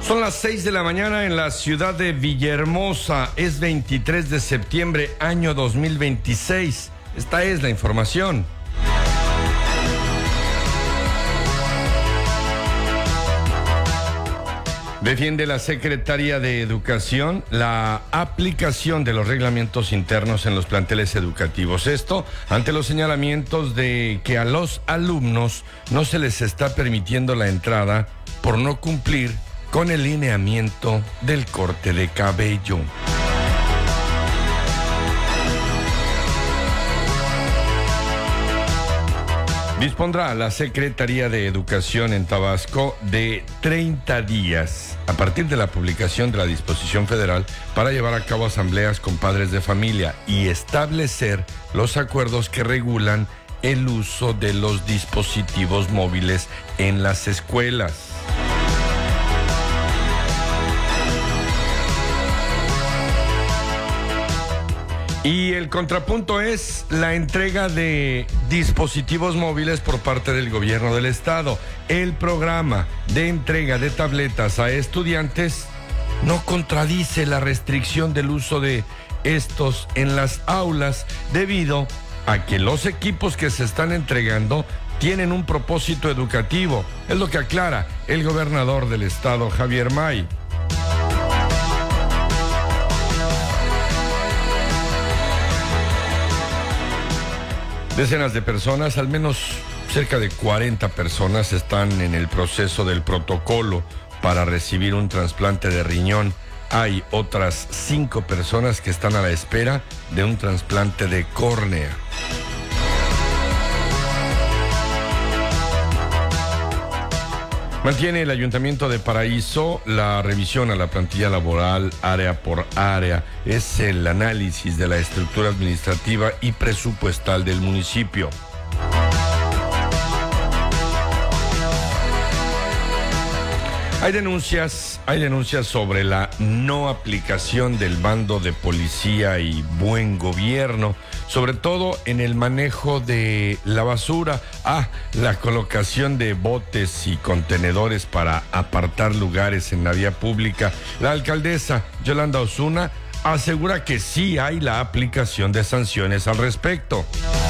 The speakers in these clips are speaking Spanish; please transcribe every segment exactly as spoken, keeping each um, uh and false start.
Son las seis de la mañana en la ciudad de Villahermosa. Es veintitrés de septiembre, año dos mil veintiséis. Esta es la información. Defiende la Secretaría de Educación la aplicación de los reglamentos internos en los planteles educativos. Esto ante los señalamientos de que a los alumnos no se les está permitiendo la entrada por no cumplir con el lineamiento del corte de cabello. Dispondrá la Secretaría de Educación en Tabasco de treinta días a partir de la publicación de la disposición federal para llevar a cabo asambleas con padres de familia y establecer los acuerdos que regulan el uso de los dispositivos móviles en las escuelas. Y el contrapunto es la entrega de dispositivos móviles por parte del gobierno del estado. El programa de entrega de tabletas a estudiantes no contradice la restricción del uso de estos en las aulas debido a que los equipos que se están entregando tienen un propósito educativo. Es lo que aclara el gobernador del estado, Javier May. Decenas de personas, al menos cerca de cuarenta personas, están en el proceso del protocolo para recibir un trasplante de riñón. Hay otras cinco personas que están a la espera de un trasplante de córnea. Mantiene el Ayuntamiento de Paraíso la revisión a la plantilla laboral área por área. Es el análisis de la estructura administrativa y presupuestal del municipio. Hay denuncias, hay denuncias sobre la no aplicación del bando de policía y buen gobierno, sobre todo en el manejo de la basura, ah, la colocación de botes y contenedores para apartar lugares en la vía pública. La alcaldesa Yolanda Osuna asegura que sí hay la aplicación de sanciones al respecto.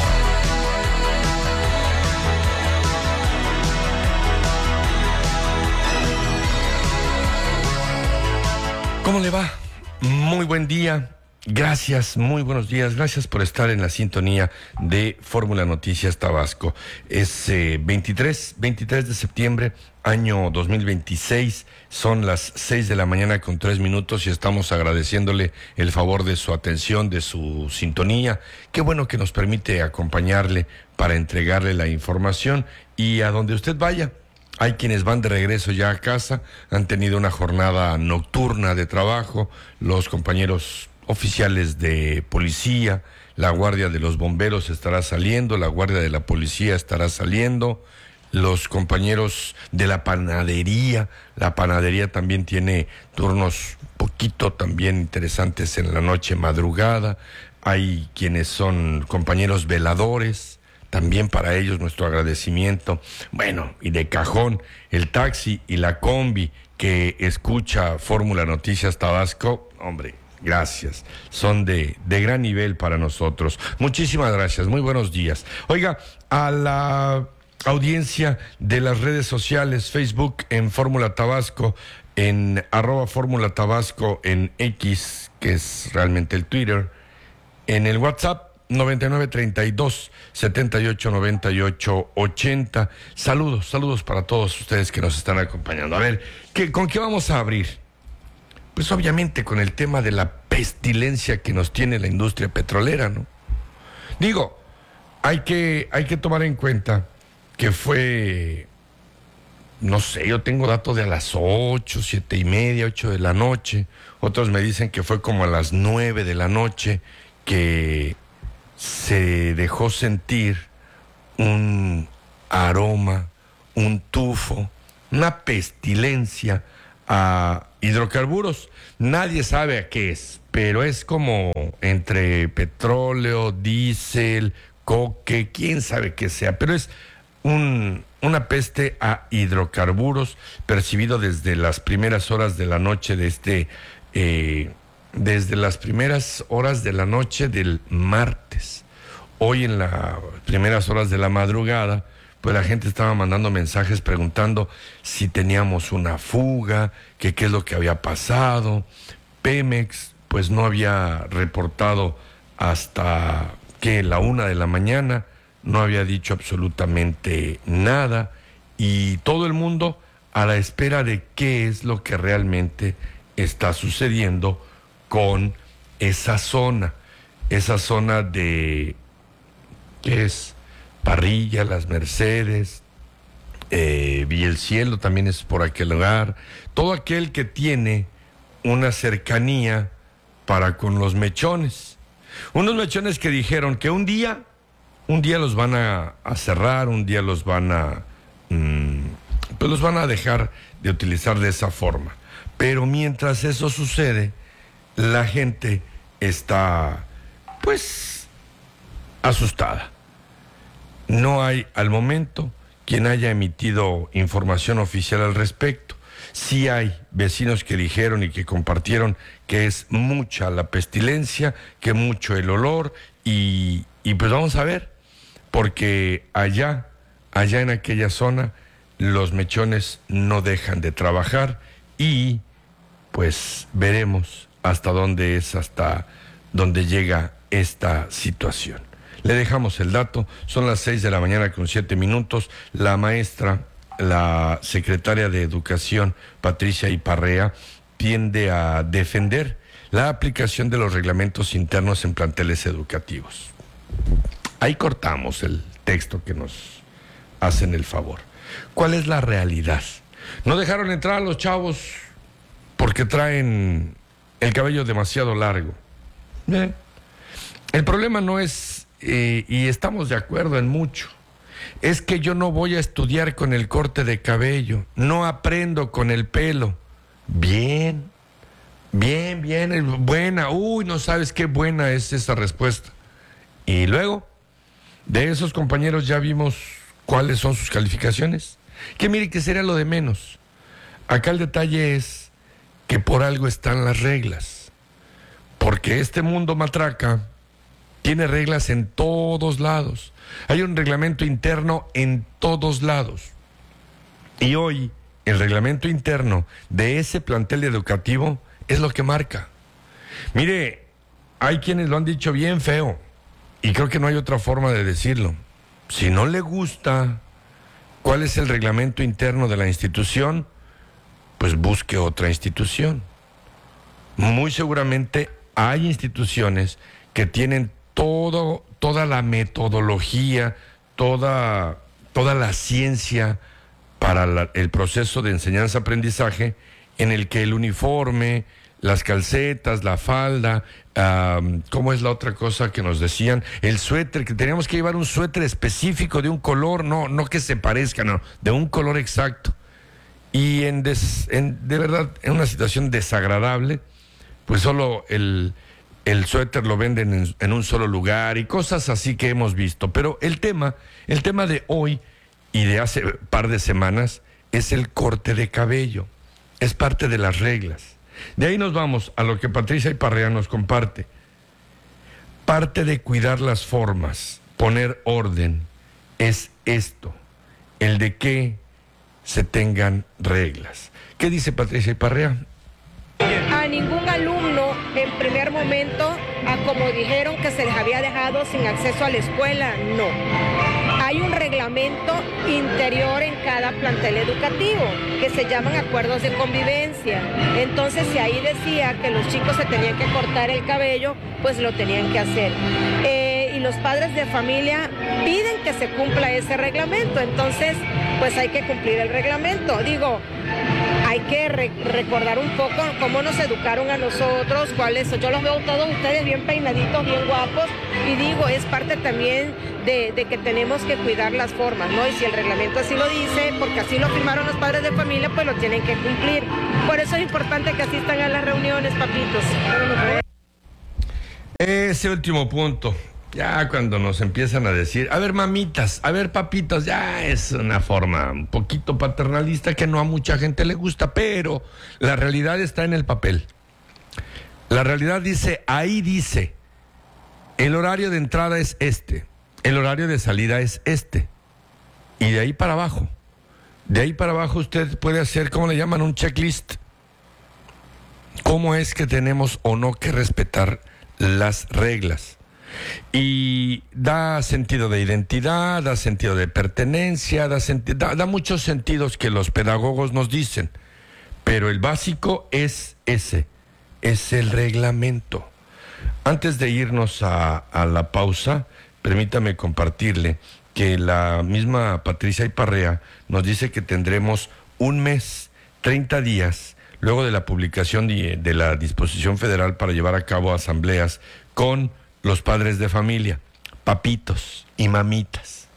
¿Cómo le va? Muy buen día. Gracias, muy buenos días. Gracias por estar en la sintonía de Fórmula Noticias Tabasco. Es eh, veintitrés de septiembre, año dos mil veintiséis. Son las seis de la mañana con tres minutos y estamos agradeciéndole el favor de su atención, de su sintonía. Qué bueno que nos permite acompañarle para entregarle la información y a donde usted vaya. Hay quienes van de regreso ya a casa, han tenido una jornada nocturna de trabajo, los compañeros oficiales de policía, la guardia de los bomberos estará saliendo, la guardia de la policía estará saliendo, los compañeros de la panadería, la panadería también tiene turnos poquito también interesantes en la noche madrugada, hay quienes son compañeros veladores. También para ellos nuestro agradecimiento. Bueno, y de cajón, el taxi y la combi que escucha Fórmula Noticias Tabasco, hombre, gracias. Son de, de gran nivel para nosotros. Muchísimas gracias, muy buenos días. Oiga, a la audiencia de las redes sociales, Facebook en Fórmula Tabasco, en arroba Fórmula Tabasco, en X, que es realmente el Twitter, en el WhatsApp, noventa y nueve treinta y dos setenta y ocho noventa y ocho ochenta. Saludos, saludos para todos ustedes que nos están acompañando. A ver, ¿qué, ¿con qué vamos a abrir? Pues obviamente con el tema de la pestilencia que nos tiene la industria petrolera, ¿no? Digo, hay que, hay que tomar en cuenta que fue, no sé, yo tengo datos de a las ocho, siete y media, ocho de la noche. Otros me dicen que fue como a las nueve de la noche que se dejó sentir un aroma, un tufo, una pestilencia a hidrocarburos. Nadie sabe a qué es, pero es como entre petróleo, diésel, coque, quién sabe qué sea, pero es un, una peste a hidrocarburos percibido desde las primeras horas de la noche de este, eh, desde las primeras horas de la noche del martes. Hoy en las primeras horas de la madrugada, pues la gente estaba mandando mensajes preguntando si teníamos una fuga, que qué es lo que había pasado. Pemex, pues no había reportado hasta que la una de la mañana, no había dicho absolutamente nada, y todo el mundo a la espera de qué es lo que realmente está sucediendo con esa zona, esa zona de, ¿qué es? Parrilla, Las Mercedes, eh, Villa El Cielo también es por aquel lugar, todo aquel que tiene una cercanía para con los mechones. Unos mechones que dijeron que un día, un día los van a, a cerrar, un día los van a, mmm, pues los van a dejar de utilizar de esa forma. Pero mientras eso sucede, la gente está, pues, asustada. No hay al momento quien haya emitido información oficial al respecto. Sí hay vecinos que dijeron y que compartieron que es mucha la pestilencia, que mucho el olor, y, y pues vamos a ver, porque allá, allá en aquella zona, los mechones no dejan de trabajar y pues veremos hasta dónde es, hasta dónde llega esta situación. Le dejamos el dato, son las seis de la mañana con siete minutos. La maestra, la secretaria de Educación, Patricia Iparrea, tiende a defender la aplicación de los reglamentos internos en planteles educativos. Ahí cortamos el texto que nos hacen el favor. ¿Cuál es la realidad? No dejaron entrar a los chavos porque traen el cabello demasiado largo. ¿Eh? El problema no es... Eh, y estamos de acuerdo en mucho, es que yo no voy a estudiar con el corte de cabello, no aprendo con el pelo. Bien, bien, bien, buena, uy, no sabes qué buena es esa respuesta. Y luego, de esos compañeros ya vimos cuáles son sus calificaciones, que mire que sería lo de menos. Acá el detalle es que por algo están las reglas, porque este mundo matraca tiene reglas en todos lados. Hay un reglamento interno en todos lados. Y hoy, el reglamento interno de ese plantel educativo es lo que marca. Mire, hay quienes lo han dicho bien feo, y creo que no hay otra forma de decirlo. Si no le gusta cuál es el reglamento interno de la institución, pues busque otra institución. Muy seguramente hay instituciones que tienen Todo, toda la metodología, toda, toda la ciencia para la, el proceso de enseñanza-aprendizaje, en el que el uniforme, las calcetas, la falda, um, ¿cómo es la otra cosa que nos decían? El suéter, que teníamos que llevar un suéter específico de un color, no, no que se parezca, no, de un color exacto. Y en, des, en de verdad, en una situación desagradable, pues solo el... el suéter lo venden en, en un solo lugar y cosas así que hemos visto. Pero el tema, el tema de hoy y de hace un par de semanas es el corte de cabello. Es parte de las reglas. De ahí nos vamos a lo que Patricia Iparrea nos comparte. Parte de cuidar las formas, poner orden, es esto, el de que se tengan reglas. ¿Qué dice Patricia Iparrea? A ningún alumno en primer momento, a como dijeron que se les había dejado sin acceso a la escuela, no. Hay un reglamento interior en cada plantel educativo que se llaman acuerdos de convivencia. Entonces, si ahí decía que los chicos se tenían que cortar el cabello, pues lo tenían que hacer. Eh, y los padres de familia piden que se cumpla ese reglamento. Entonces, pues hay que cumplir el reglamento. Digo, hay que re recordar un poco cómo nos educaron a nosotros, cuáles son. Yo los veo todos ustedes bien peinaditos, bien guapos, y digo, es parte también de, de que tenemos que cuidar las formas, ¿no? Y si el reglamento así lo dice, porque así lo firmaron los padres de familia, pues lo tienen que cumplir. Por eso es importante que asistan a las reuniones, papitos. Ese último punto, Ya cuando nos empiezan a decir, a ver mamitas, a ver papitos, ya es una forma un poquito paternalista que no a mucha gente le gusta, pero la realidad está en el papel. La realidad dice, ahí dice, el horario de entrada es este, el horario de salida es este, y de ahí para abajo, de ahí para abajo usted puede hacer, ¿cómo le llaman? Un checklist. ¿Cómo es que tenemos o no que respetar las reglas? Y da sentido de identidad, da sentido de pertenencia, da, senti- da, da muchos sentidos que los pedagogos nos dicen, pero el básico es ese, es el reglamento. Antes de irnos a, a la pausa, permítame compartirle que la misma Patricia Iparrea nos dice que tendremos un mes, treinta días, luego de la publicación de, de la disposición federal para llevar a cabo asambleas con los padres de familia, papitos y mamitas.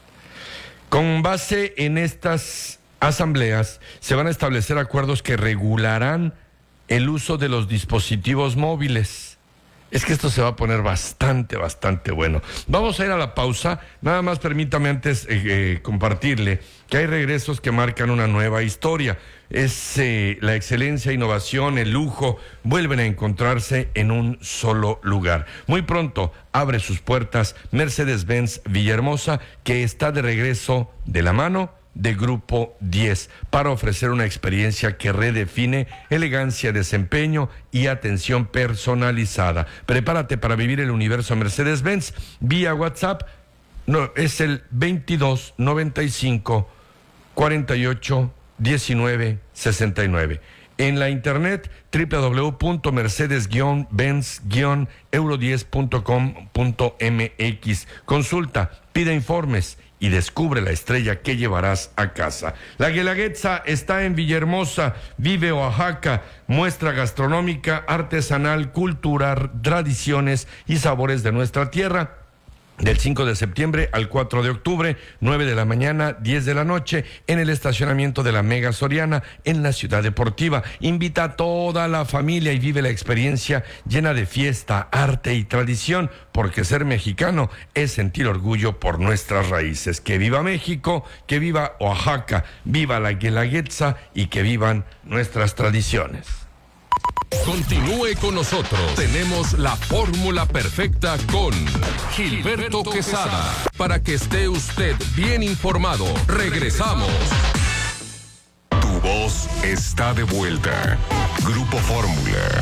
Con base en estas asambleas se van a establecer acuerdos que regularán el uso de los dispositivos móviles. Es que esto se va a poner bastante, bastante bueno. Vamos a ir a la pausa. Nada más permítame antes eh, eh, compartirle que hay regresos que marcan una nueva historia. Es eh, la excelencia, innovación, el lujo, vuelven a encontrarse en un solo lugar. Muy pronto abre sus puertas Mercedes-Benz Villahermosa, que está de regreso de la mano de Grupo diez para ofrecer una experiencia que redefine elegancia, desempeño y atención personalizada. Prepárate para vivir el universo Mercedes-Benz vía WhatsApp. No, es el veintidós noventa y cinco cuarenta y ocho diecinueve sesenta y nueve. En la internet doble u doble u doble u punto mercedes benz euro diez punto com punto m x. Consulta, pide informes y descubre la estrella que llevarás a casa. La Guelaguetza está en Villahermosa, vive Oaxaca, muestra gastronómica, artesanal, cultural, tradiciones y sabores de nuestra tierra. Del cinco de septiembre al cuatro de octubre, nueve de la mañana, diez de la noche, en el estacionamiento de la Mega Soriana, en la Ciudad Deportiva. Invita a toda la familia y vive la experiencia llena de fiesta, arte y tradición, porque ser mexicano es sentir orgullo por nuestras raíces. Que viva México, que viva Oaxaca, viva la Guelaguetza y que vivan nuestras tradiciones. Continúe con nosotros. Tenemos la fórmula perfecta con Gilberto Quesada. Para que esté usted bien informado. Regresamos. Tu voz está de vuelta. Grupo Fórmula.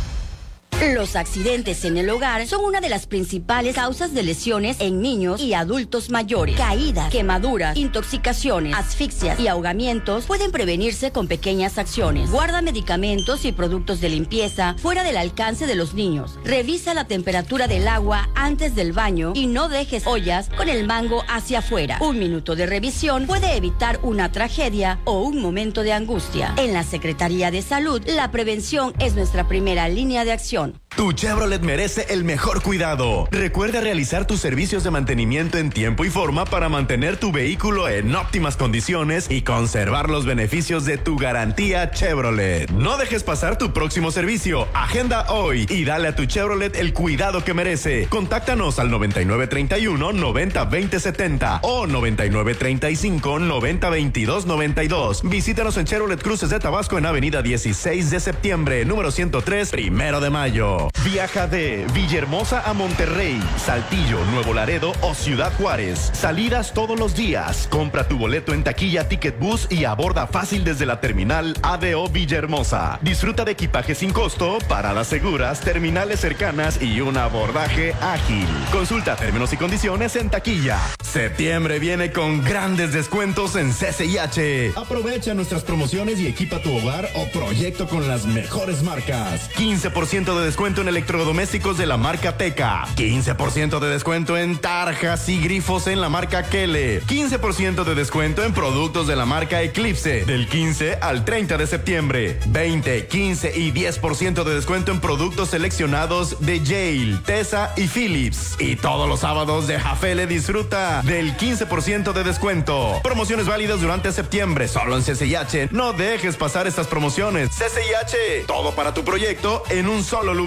Los accidentes en el hogar son una de las principales causas de lesiones en niños y adultos mayores. Caídas, quemaduras, intoxicaciones, asfixias y ahogamientos pueden prevenirse con pequeñas acciones. Guarda medicamentos y productos de limpieza fuera del alcance de los niños. Revisa la temperatura del agua antes del baño y no dejes ollas con el mango hacia afuera. Un minuto de revisión puede evitar una tragedia o un momento de angustia. En la Secretaría de Salud, la prevención es nuestra primera línea de acción. Tu Chevrolet merece el mejor cuidado. Recuerda realizar tus servicios de mantenimiento en tiempo y forma para mantener tu vehículo en óptimas condiciones y conservar los beneficios de tu garantía Chevrolet. No dejes pasar tu próximo servicio. Agenda hoy y dale a tu Chevrolet el cuidado que merece. Contáctanos al noventa y nueve treinta y uno noventa veinte setenta o noventa y nueve treinta y cinco noventa veintidós noventa y dos. Visítanos en Chevrolet Cruces de Tabasco en Avenida dieciséis de septiembre, número ciento tres, primero de mayo. Viaja de Villahermosa a Monterrey, Saltillo, Nuevo Laredo o Ciudad Juárez. Salidas todos los días. Compra tu boleto en taquilla Ticket Bus y aborda fácil desde la terminal A D O Villahermosa. Disfruta de equipaje sin costo, paradas seguras, terminales cercanas y un abordaje ágil. Consulta términos y condiciones en taquilla. Septiembre viene con grandes descuentos en C C I H. Aprovecha nuestras promociones y equipa tu hogar o proyecto con las mejores marcas. quince por ciento de descuento en electrodomésticos de la marca Teca. quince por ciento de descuento en tarjas y grifos en la marca Kele. quince por ciento de descuento en productos de la marca Eclipse. Del quince al treinta de septiembre. veinte, quince y diez por ciento de descuento en productos seleccionados de Yale, Tesa y Philips. Y todos los sábados de Jafele disfruta del quince por ciento de descuento. Promociones válidas durante septiembre. Solo en C C I H. No dejes pasar estas promociones. C C I H. Todo para tu proyecto en un solo lugar.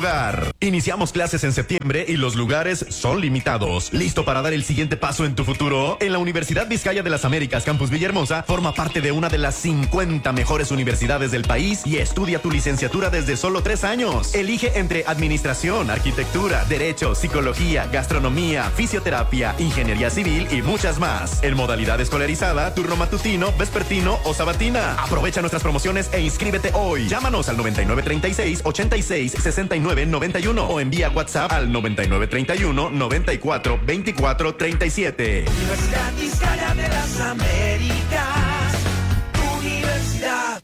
lugar. Iniciamos clases en septiembre y los lugares son limitados. ¿Listo para dar el siguiente paso en tu futuro? En la Universidad Vizcaya de las Américas, Campus Villahermosa, forma parte de una de las cincuenta mejores universidades del país y estudia tu licenciatura desde solo tres años. Elige entre administración, arquitectura, derecho, psicología, gastronomía, fisioterapia, ingeniería civil y muchas más. En modalidad escolarizada, turno matutino, vespertino o sabatina. Aprovecha nuestras promociones e inscríbete hoy. Llámanos al noventa y nueve treinta y seis, ochenta y seis, sesenta y nueve, noventa y uno o envía WhatsApp al noventa y nueve treinta y uno, noventa y cuatro, veinticuatro, treinta y siete. Universidad Vizcaya de las Américas, universidad.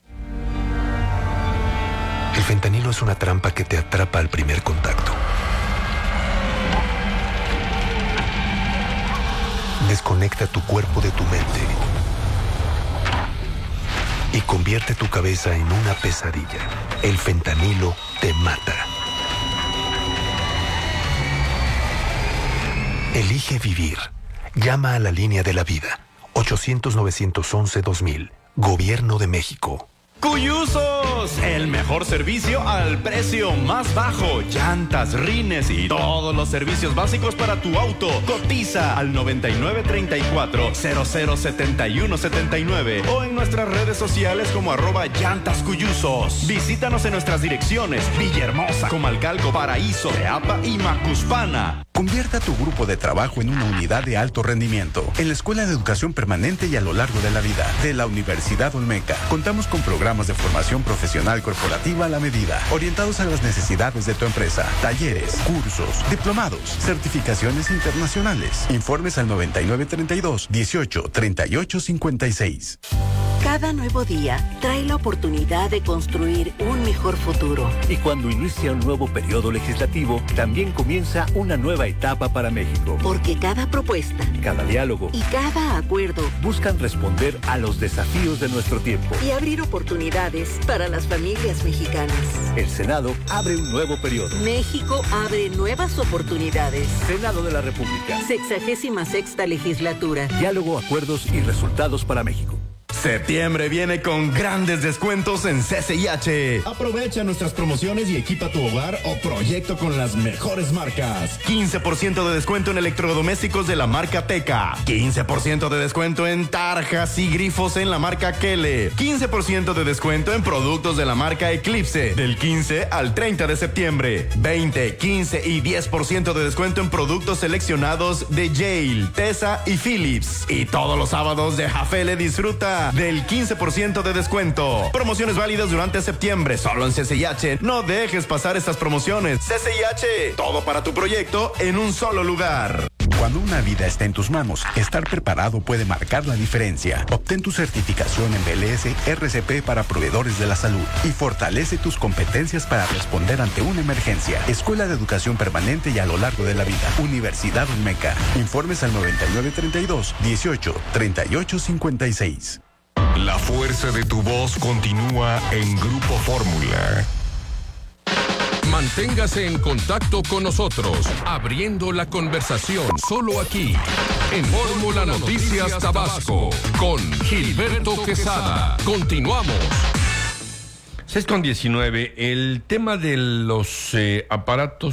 El fentanilo es una trampa que te atrapa al primer contacto. Desconecta tu cuerpo de tu mente y convierte tu cabeza en una pesadilla. El fentanilo te mata. Elige vivir. Llama a la línea de la vida. ochocientos, novecientos once, dos mil. Gobierno de México. Cuyusos, el mejor servicio al precio más bajo. Llantas, rines y todos los servicios básicos para tu auto. Cotiza al noventa y nueve treinta y cuatro, cero cero setenta y uno setenta y nueve o en nuestras redes sociales como arroba llantas cuyusos. Visítanos en nuestras direcciones: Villahermosa, Comalcalco, Paraíso, Teapa y Macuspana. Convierta tu grupo de trabajo en una unidad de alto rendimiento en la Escuela de Educación Permanente y a lo largo de la vida de la Universidad Olmeca. Contamos con programas de formación profesional corporativa a la medida, orientados a las necesidades de tu empresa, talleres, cursos, diplomados, certificaciones internacionales. Informes al noventa y nueve treinta y dos, dieciocho, treinta y ocho, cincuenta y seis. Cada nuevo día trae la oportunidad de construir un mejor futuro. Y cuando inicia un nuevo periodo legislativo, también comienza una nueva etapa para México. Porque cada propuesta, cada diálogo y cada acuerdo buscan responder a los desafíos de nuestro tiempo y abrir oportunidades para las familias mexicanas. El Senado abre un nuevo periodo. México abre nuevas oportunidades. Senado de la República. Sexagésima sexta legislatura. Diálogo, acuerdos y resultados para México. Septiembre viene con grandes descuentos en C C I H. Aprovecha nuestras promociones y equipa tu hogar o proyecto con las mejores marcas. quince por ciento de descuento en electrodomésticos de la marca Teca. quince por ciento de descuento en tarjas y grifos en la marca Kele. quince por ciento de descuento en productos de la marca Eclipse. Del quince al treinta de septiembre. veinte, quince y diez por ciento de descuento en productos seleccionados de Yale, Tesa y Philips. Y todos los sábados de Jafele disfruta del quince por ciento de descuento. Promociones válidas durante septiembre, solo en C C I H. No dejes pasar estas promociones. C C I H, todo para tu proyecto en un solo lugar. Cuando una vida está en tus manos, estar preparado puede marcar la diferencia. Obtén tu certificación en B L S R C P para proveedores de la salud y fortalece tus competencias para responder ante una emergencia. Escuela de Educación Permanente y a lo largo de la vida. Universidad Olmeca. Informes al noventa y nueve treinta y dos, dieciocho, treinta y ocho, cincuenta y seis. La fuerza de tu voz continúa en Grupo Fórmula. Manténgase en contacto con nosotros, abriendo la conversación solo aquí, en Fórmula Noticias Tabasco, con Gilberto Quesada. Continuamos. seis con diecinueve, el tema de los eh, aparatos,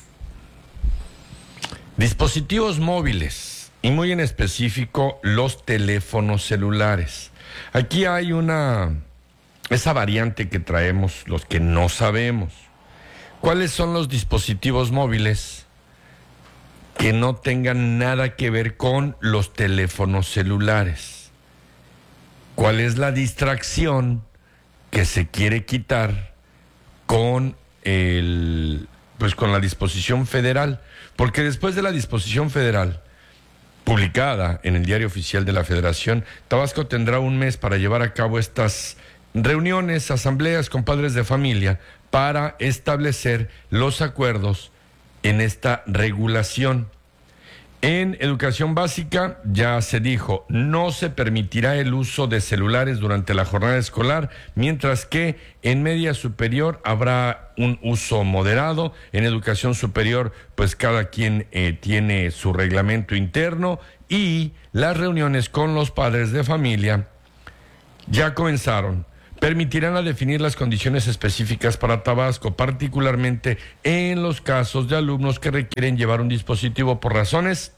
dispositivos móviles, y muy en específico los teléfonos celulares. Aquí hay una, esa variante que traemos los que no sabemos. ¿Cuáles son los dispositivos móviles que no tengan nada que ver con los teléfonos celulares? ¿Cuál es la distracción que se quiere quitar con el, pues con la disposición federal? Porque después de la disposición federal publicada en el Diario Oficial de la Federación, Tabasco tendrá un mes para llevar a cabo estas reuniones, asambleas con padres de familia para establecer los acuerdos en esta regulación. En educación básica ya se dijo, no se permitirá el uso de celulares durante la jornada escolar, mientras que en media superior habrá un uso moderado. En educación superior, pues cada quien eh, tiene su reglamento interno, y las reuniones con los padres de familia ya comenzaron permitirán a definir las condiciones específicas para Tabasco, particularmente en los casos de alumnos que requieren llevar un dispositivo por razones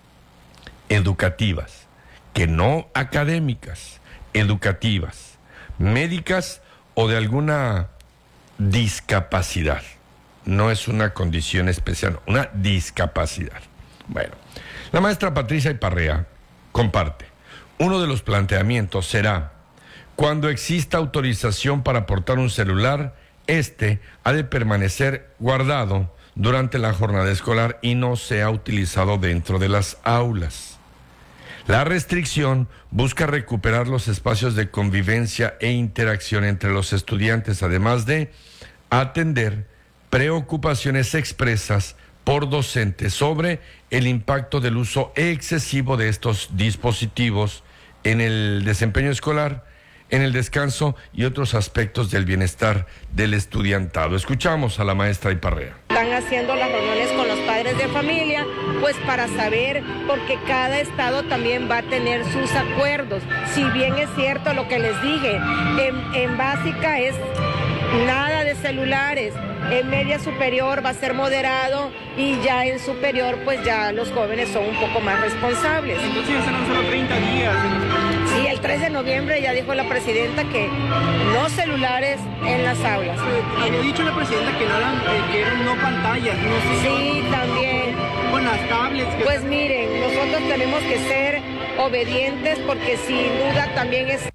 educativas, que no académicas, educativas, médicas o de alguna discapacidad. No es una condición especial, una discapacidad. Bueno, la maestra Patricia Iparrea comparte, uno de los planteamientos será, cuando exista autorización para portar un celular, este ha de permanecer guardado durante la jornada escolar y no sea utilizado dentro de las aulas. La restricción busca recuperar los espacios de convivencia e interacción entre los estudiantes, además de atender preocupaciones expresas por docentes sobre el impacto del uso excesivo de estos dispositivos en el desempeño escolar, en el descanso y otros aspectos del bienestar del estudiantado. Escuchamos a la maestra Iparrea. Están haciendo las reuniones con los padres de familia, pues para saber, porque cada estado también va a tener sus acuerdos. Si bien es cierto lo que les dije, en, en básica es nada de celulares, en media superior va a ser moderado y ya en superior pues ya los jóvenes son un poco más responsables. Entonces ya serán solo treinta días. Sí, el tres de noviembre ya dijo la presidenta que no celulares en las aulas. Había dicho la presidenta que no eran, eh, que eran no pantallas, no sé. Sí, también. Con las tablets. Que... Pues miren, nosotros tenemos que ser obedientes porque sin duda también es...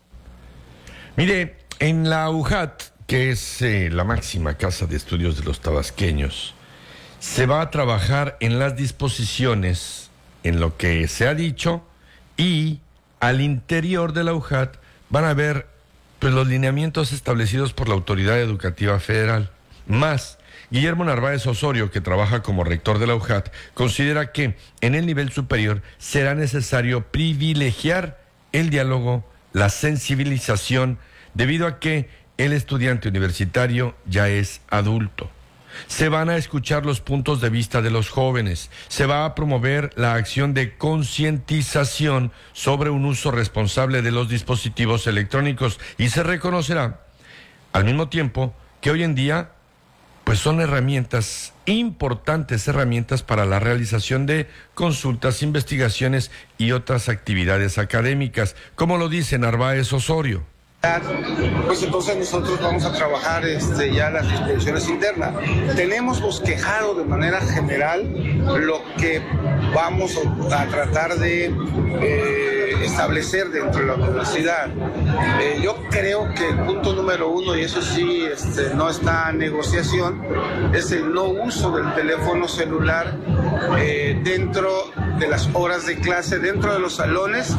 Mire, en la U J A T, que es eh, la máxima casa de estudios de los tabasqueños, se va a trabajar en las disposiciones, en lo que se ha dicho, y al interior de la U J A T van a ver pues, los lineamientos establecidos por la Autoridad Educativa Federal. Más, Guillermo Narváez Osorio, que trabaja como rector de la U J A T, considera que en el nivel superior será necesario privilegiar el diálogo, la sensibilización, debido a que el estudiante universitario ya es adulto. Se van a escuchar los puntos de vista de los jóvenes. Se va a promover la acción de concientización sobre un uso responsable de los dispositivos electrónicos y se reconocerá, al mismo tiempo, que hoy en día pues son herramientas, importantes herramientas para la realización de consultas, investigaciones y otras actividades académicas, como lo dice Narváez Osorio. Pues entonces nosotros vamos a trabajar este, ya las disposiciones internas. Tenemos bosquejado de manera general lo que vamos a tratar de eh, establecer dentro de la universidad. Eh, yo creo que el punto número uno, y eso sí este, no está en negociación, es el no uso del teléfono celular eh, dentro de las horas de clase, dentro de los salones,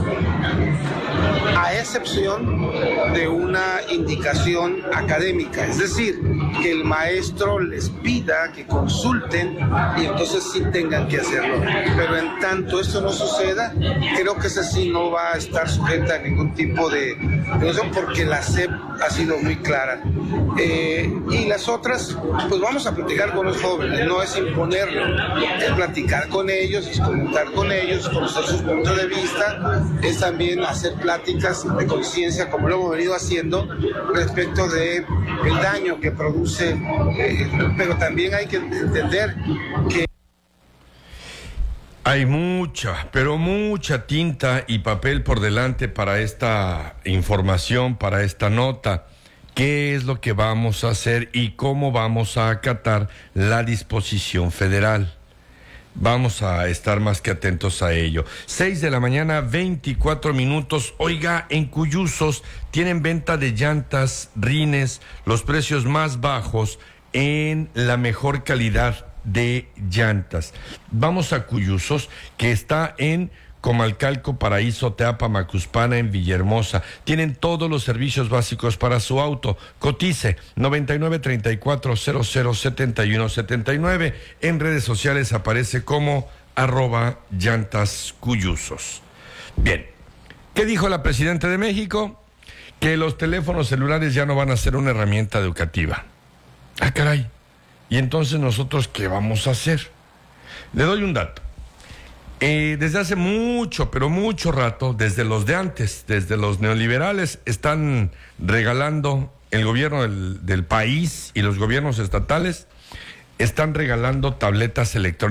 a excepción de una indicación académica, es decir, que el maestro les pida que consulten y entonces sí tengan que hacerlo. Pero en tanto esto no suceda, creo que esa sí no va a estar sujeta a ningún tipo de negociación porque la S E P ha sido muy clara. Eh, y las otras, pues vamos a platicar con los jóvenes, no es imponerlo, es platicar con ellos, es comentar con ellos, conocer sus puntos de vista, es también hacer pláticas de conciencia, como lo hemos venido haciendo, respecto de el daño que produce, eh, pero también hay que entender que hay mucha, pero mucha tinta y papel por delante para esta información, para esta nota. ¿Qué es lo que vamos a hacer y cómo vamos a acatar la disposición federal? Vamos a estar más que atentos a ello. Seis de la mañana, veinticuatro minutos. Oiga, en Cuyuzos tienen venta de llantas, rines, los precios más bajos en la mejor calidad de llantas. Vamos a Cuyuzos, que está en Comalcalco, Paraíso, Teapa, Macuspana, en Villahermosa. Tienen todos los servicios básicos para su auto. Cotice noventa y nueve, treinta y cuatro, cero cero, setenta y uno, setenta y nueve. En redes sociales aparece como arroba llantas Cuyuzos. Bien, ¿qué dijo la presidenta de México? Que los teléfonos celulares ya no van a ser una herramienta educativa. Ah, caray. ¿Y entonces nosotros qué vamos a hacer? Le doy un dato. Eh, desde hace mucho, pero mucho rato, desde los de antes, desde los neoliberales, están regalando, el gobierno del, del país y los gobiernos estatales están regalando tabletas electrónicas.